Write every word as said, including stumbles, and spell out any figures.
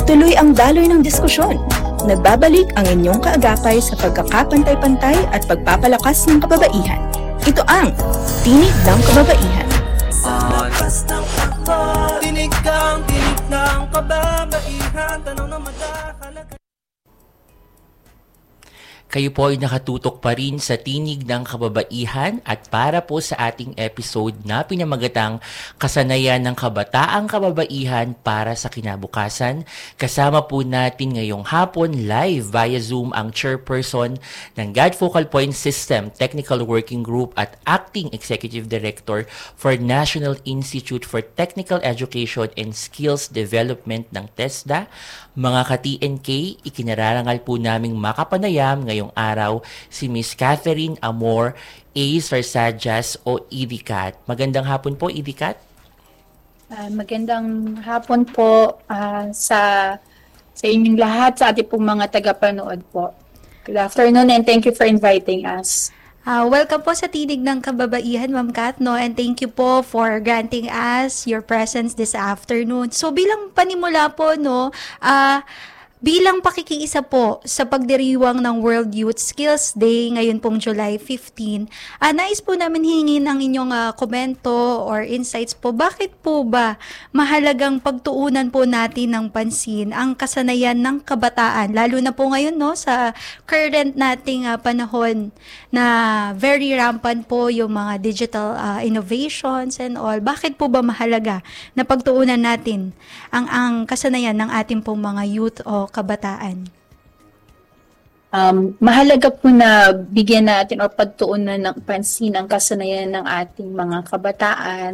Tuloy ang daloy ng diskusyon. Nagbabalik ang inyong kaagapay sa pagkakapantay-pantay at pagpapalakas ng kababaihan. Ito ang Tinig ng Kababaihan. Lakas ng takbo, tinig kang tinig ng kababaihan, tanong na madahalaga. Kayo po ay nakatutok pa rin sa Tinig ng Kababaihan at para po sa ating episode na pinamagatang Kasanayan ng Kabataang Kababaihan para sa Kinabukasan. Kasama po natin ngayong hapon live via Zoom ang chairperson ng G A D Focal Point System Technical Working Group at Acting Executive Director for National Institute for Technical Education and Skills Development ng TESDA. Mga ka-T N K, ikinararangal po naming makapanayam ngayong araw si Miss Catherine Amor A. Sarsajas o Idicat. Magandang hapon po, Idicat. Uh, magandang hapon po uh, sa sa inyong lahat, sa ating pong mga tagapanood po. Good afternoon and thank you for inviting us. Uh, welcome po sa Tinig ng Kababaihan, Ma'am Kat, no? And thank you po for granting us your presence this afternoon. So bilang panimula po, no, uh, bilang pakikiisa po sa pagdiriwang ng World Youth Skills Day ngayon pong July fifteenth, uh, nais po namin hingin ang inyong uh, komento or insights po. Bakit po ba mahalagang pagtuunan po natin ng pansin ang kasanayan ng kabataan, lalo na po ngayon, no, sa current nating uh, panahon na very rampant po yung mga digital uh, innovations and all. Bakit po ba mahalaga na pagtuunan natin ang ang kasanayan ng ating pong mga youth o kabataan? Um, mahalaga po na bigyan natin o pagtuunan ng pansin ang kasanayan ng ating mga kabataan